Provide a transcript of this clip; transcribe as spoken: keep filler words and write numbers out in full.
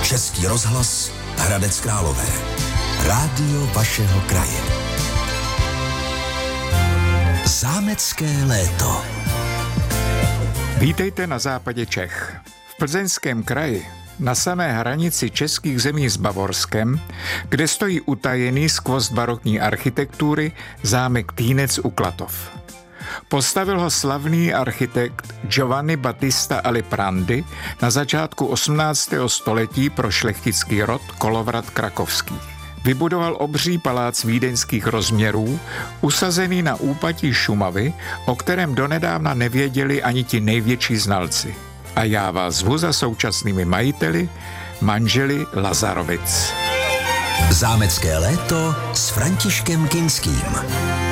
Český rozhlas Hradec Králové. Rádio vašeho kraje. Zámecké léto. Vítejte na západě Čech. V Plzeňském kraji, na samé hranici českých zemí s Bavorskem, kde stojí utajený skvost barokní architektury zámek Týnec u Klatov. Postavil ho slavný architekt Giovanni Battista Aliprandi na začátku osmnáctého století pro šlechtický rod Kolovrat krakovský. Vybudoval obří palác vídeňských rozměrů, usazený na úpatí Šumavy, o kterém donedávna nevěděli ani ti největší znalci. A já vás zvu za současnými majiteli, manželi Lazarovic. Zámecké léto s Františkem Kinským.